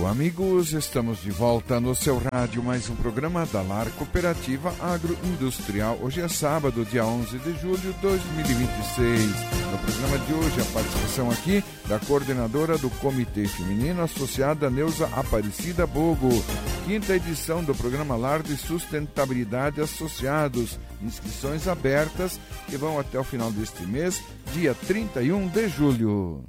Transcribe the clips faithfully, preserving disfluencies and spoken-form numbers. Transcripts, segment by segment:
Alô, amigos, estamos de volta no seu rádio, mais um programa da Lar Cooperativa Agroindustrial. Hoje é sábado, dia onze de julho de dois mil e vinte e seis. No programa de hoje, a participação aqui da coordenadora do Comitê Feminino Associada, Neuza Aparecida Bogo. Quinta edição do programa Lar de Sustentabilidade Associados. Inscrições abertas que vão até o final deste mês, dia trinta e um de julho.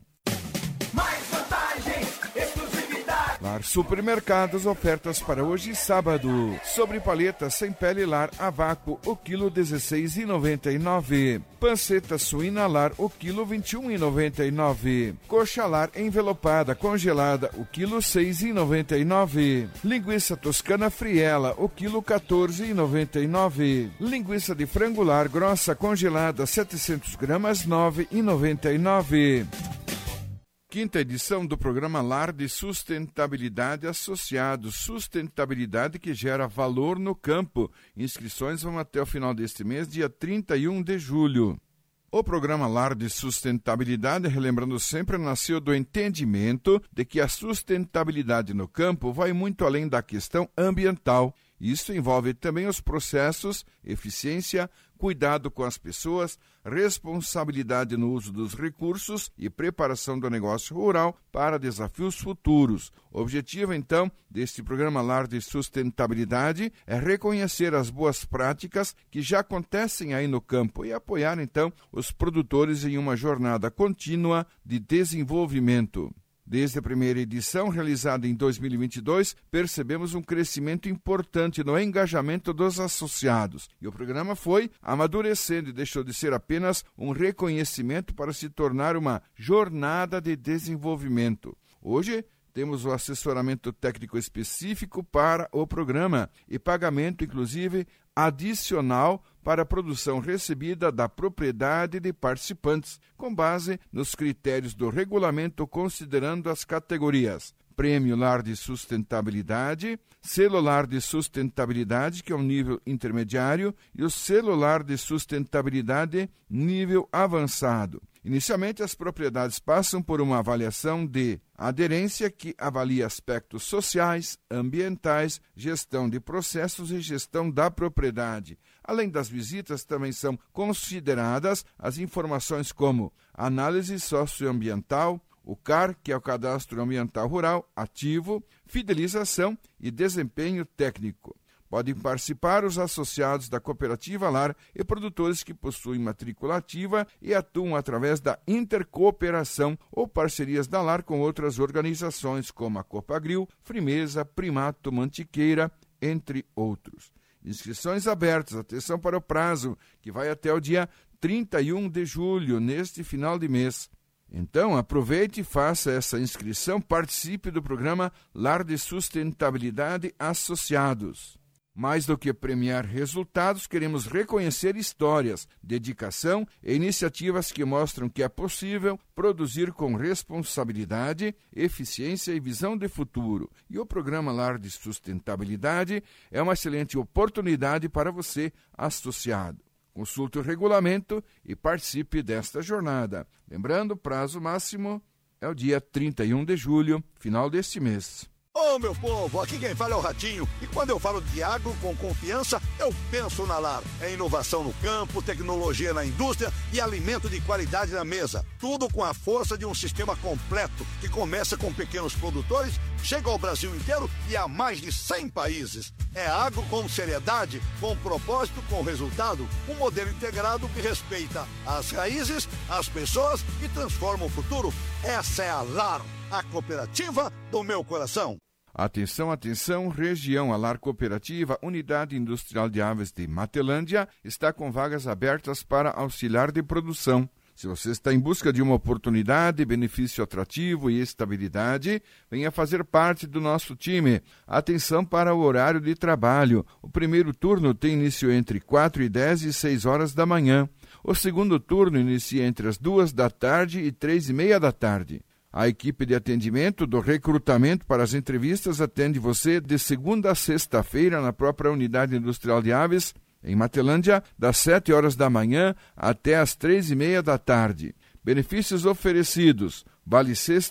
Lar Supermercados, ofertas para hoje sábado. Sobre paleta sem pele lar a vácuo, o quilo dezesseis reais e noventa e nove centavos. Panceta suína lar, o quilo vinte e um reais e noventa e nove centavos. Coxa lar envelopada congelada, o quilo seis reais e noventa e nove centavos. Linguiça toscana friela, o quilo quatorze reais e noventa e nove centavos. Linguiça de frango lar grossa congelada, setecentos gramas, nove reais e noventa e nove centavos. Quinta edição do programa Lar de Sustentabilidade Associados. Sustentabilidade que gera valor no campo. Inscrições vão até o final deste mês, dia trinta e um de julho. O programa Lar de Sustentabilidade, relembrando sempre, nasceu do entendimento de que a sustentabilidade no campo vai muito além da questão ambiental. Isso envolve também os processos, eficiência, cuidado com as pessoas, responsabilidade no uso dos recursos e preparação do negócio rural para desafios futuros. O objetivo, então, deste programa Lar de Sustentabilidade é reconhecer as boas práticas que já acontecem aí no campo e apoiar, então, os produtores em uma jornada contínua de desenvolvimento. Desde a primeira edição, realizada em dois mil e vinte e dois, percebemos um crescimento importante no engajamento dos associados. E o programa foi amadurecendo e deixou de ser apenas um reconhecimento para se tornar uma jornada de desenvolvimento. Hoje, temos o assessoramento técnico específico para o programa e pagamento, inclusive, adicional para a produção recebida da propriedade de participantes, com base nos critérios do regulamento, considerando as categorias Prêmio Lar de Sustentabilidade, Selo Lar de Sustentabilidade, que é um nível intermediário, e o Selo Lar de Sustentabilidade, nível avançado. Inicialmente, as propriedades passam por uma avaliação de aderência que avalia aspectos sociais, ambientais, gestão de processos e gestão da propriedade. Além das visitas, também são consideradas as informações como análise socioambiental, o C A R, que é o Cadastro Ambiental Rural, ativo, fidelização e desempenho técnico. Podem participar os associados da Cooperativa Lar e produtores que possuem matrícula ativa e atuam através da intercooperação ou parcerias da Lar com outras organizações como a Copagril, Frimeza, Primato, Mantiqueira, entre outros. Inscrições abertas, atenção para o prazo, que vai até o dia trinta e um de julho, neste final de mês. Então, aproveite e faça essa inscrição, participe do programa Lar de Sustentabilidade Associados. Mais do que premiar resultados, queremos reconhecer histórias, dedicação e iniciativas que mostram que é possível produzir com responsabilidade, eficiência e visão de futuro. E o programa Lar de Sustentabilidade é uma excelente oportunidade para você, associado. Consulte o regulamento e participe desta jornada. Lembrando, o prazo máximo é o dia trinta e um de julho, final deste mês. Ô, meu povo, aqui quem fala é o Ratinho. E quando eu falo de agro com confiança, eu penso na Lar. É inovação no campo, tecnologia na indústria e alimento de qualidade na mesa. Tudo com a força de um sistema completo que começa com pequenos produtores, chega ao Brasil inteiro e a mais de cem países. É agro com seriedade, com propósito, com resultado. Um modelo integrado que respeita as raízes, as pessoas e transforma o futuro. Essa é a Lar, a cooperativa do meu coração. Atenção, atenção, região a Lar Cooperativa, Unidade Industrial de Aves de Matelândia, está com vagas abertas para auxiliar de produção. Se você está em busca de uma oportunidade, benefício atrativo e estabilidade, venha fazer parte do nosso time. Atenção para o horário de trabalho. O primeiro turno tem início entre quatro e dez e seis horas da manhã. O segundo turno inicia entre as duas da tarde e três e meia da tarde. A equipe de atendimento do recrutamento para as entrevistas atende você de segunda a sexta-feira na própria Unidade Industrial de Aves, em Matelândia, das sete horas da manhã até as três e meia da tarde. Benefícios oferecidos: vale cesta,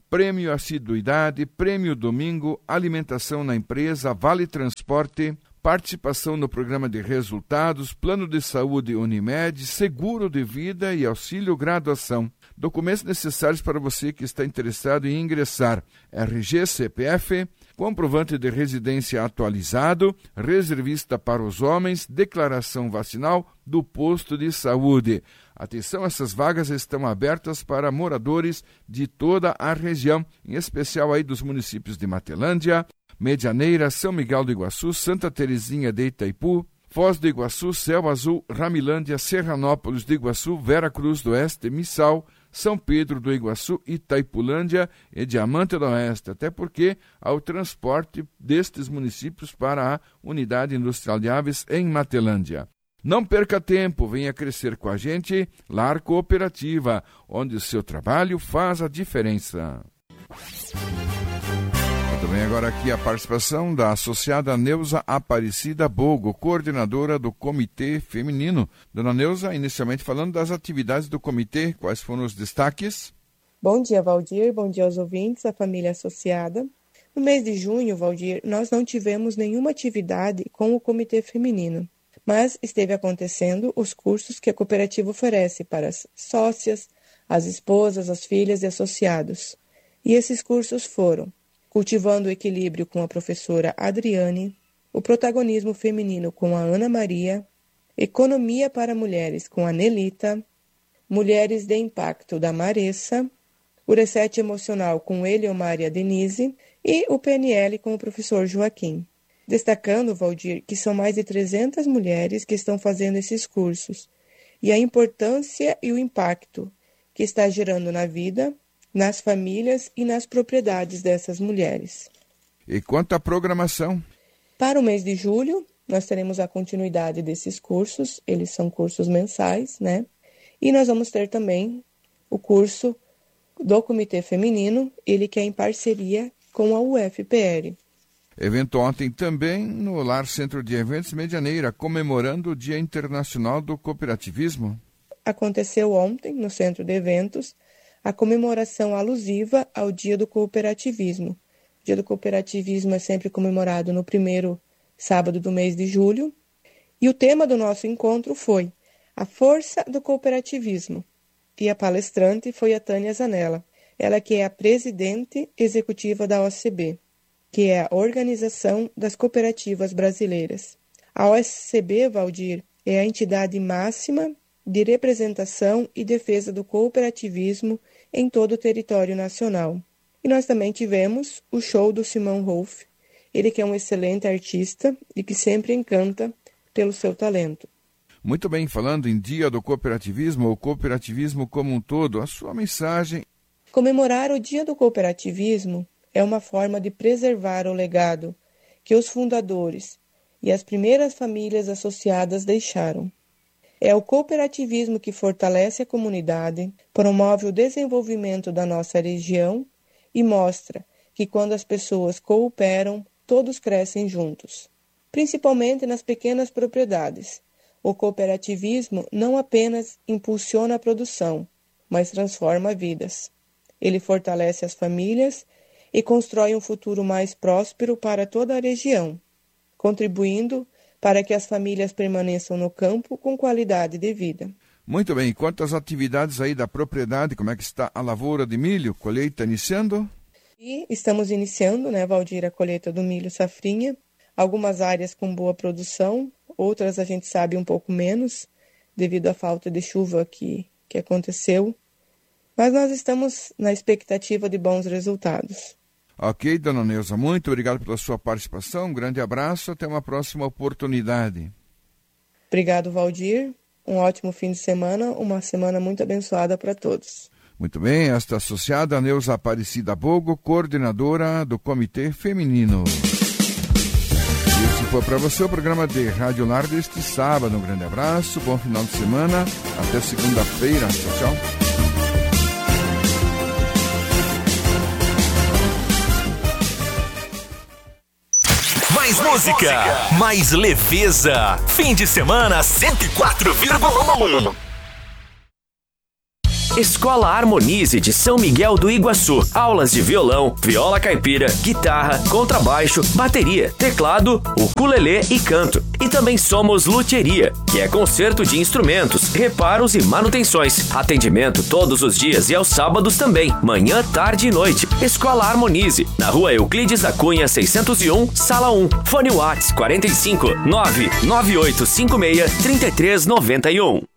prêmio assiduidade, prêmio domingo, alimentação na empresa, vale transporte, participação no programa de resultados, plano de saúde Unimed, seguro de vida e auxílio graduação. Documentos necessários para você que está interessado em ingressar: R G, C P F, comprovante de residência atualizado, reservista para os homens, declaração vacinal do posto de saúde. Atenção, essas vagas estão abertas para moradores de toda a região, em especial aí dos municípios de Matelândia, Medianeira, São Miguel do Iguaçu, Santa Terezinha de Itaipu, Foz do Iguaçu, Céu Azul, Ramilândia, Serranópolis do Iguaçu, Vera Cruz do Oeste, Missal, São Pedro do Iguaçu, Itaipulândia e Diamante do Oeste, até porque há o transporte destes municípios para a Unidade Industrial de Aves em Matelândia. Não perca tempo, venha crescer com a gente, Lar Cooperativa, onde o seu trabalho faz a diferença. Também agora aqui a participação da associada Neuza Aparecida Bogo, coordenadora do Comitê Feminino. Dona Neuza, inicialmente falando das atividades do comitê, quais foram os destaques? Bom dia, Valdir, bom dia aos ouvintes, à família associada. No mês de junho, Valdir, nós não tivemos nenhuma atividade com o Comitê Feminino, mas esteve acontecendo os cursos que a cooperativa oferece para as sócias, as esposas, as filhas e associados. E esses cursos foram Cultivando o Equilíbrio com a professora Adriane, o Protagonismo Feminino com a Ana Maria, Economia para Mulheres com a Nelita, Mulheres de Impacto da Maressa, o Reset Emocional com Eliomar e a Denise e o P N L com o professor Joaquim. Destacando, Valdir, que são mais de trezentas mulheres que estão fazendo esses cursos e a importância e o impacto que está gerando na vida, nas famílias e nas propriedades dessas mulheres. E quanto à programação? Para o mês de julho, nós teremos a continuidade desses cursos, eles são cursos mensais, né? E nós vamos ter também o curso do Comitê Feminino, ele que é em parceria com a U F P R. Evento ontem também no Lar Centro de Eventos Medianeira, comemorando o Dia Internacional do Cooperativismo. Aconteceu ontem, no Centro de Eventos, a comemoração alusiva ao Dia do Cooperativismo. O Dia do Cooperativismo é sempre comemorado no primeiro sábado do mês de julho. E o tema do nosso encontro foi a força do cooperativismo. E a palestrante foi a Tânia Zanella, ela que é a presidente executiva da O C B, que é a Organização das Cooperativas Brasileiras. A O C B, Valdir, é a entidade máxima de representação e defesa do cooperativismo em todo o território nacional. E nós também tivemos o show do Simão Rolf, ele que é um excelente artista e que sempre encanta pelo seu talento. Muito bem, falando em Dia do Cooperativismo, ou cooperativismo como um todo, a sua mensagem... Comemorar o Dia do Cooperativismo é uma forma de preservar o legado que os fundadores e as primeiras famílias associadas deixaram. É o cooperativismo que fortalece a comunidade, promove o desenvolvimento da nossa região e mostra que quando as pessoas cooperam, todos crescem juntos. Principalmente nas pequenas propriedades. O cooperativismo não apenas impulsiona a produção, mas transforma vidas. Ele fortalece as famílias e constrói um futuro mais próspero para toda a região, contribuindo para que as famílias permaneçam no campo com qualidade de vida. Muito bem, quanto às atividades aí da propriedade, como é que está a lavoura de milho, colheita iniciando? E estamos iniciando, né, Valdir, a colheita do milho safrinha, algumas áreas com boa produção, outras a gente sabe um pouco menos, devido à falta de chuva que, que aconteceu, mas nós estamos na expectativa de bons resultados. Ok, dona Neuza, muito obrigado pela sua participação, um grande abraço, até uma próxima oportunidade. Obrigado, Valdir, um ótimo fim de semana, uma semana muito abençoada para todos. Muito bem, esta associada Neuza Aparecida Bogo, coordenadora do Comitê Feminino. Esse foi para você o programa de Rádio Lar deste sábado, um grande abraço, bom final de semana, até segunda-feira, tchau, tchau. Mais música, mais leveza. Fim de semana cento e quatro vírgula um. Escola Harmonize de São Miguel do Iguaçu. Aulas de violão, viola caipira, guitarra, contrabaixo, bateria, teclado, ukulele e canto. E também somos luthieria, que é conserto de instrumentos, reparos e manutenções. Atendimento todos os dias e aos sábados também, manhã, tarde e noite. Escola Harmonize, na rua Euclides da Cunha seiscentos e um, sala um. Fone Whats quarenta e cinco, nove nove oito cinco seis, três três nove um.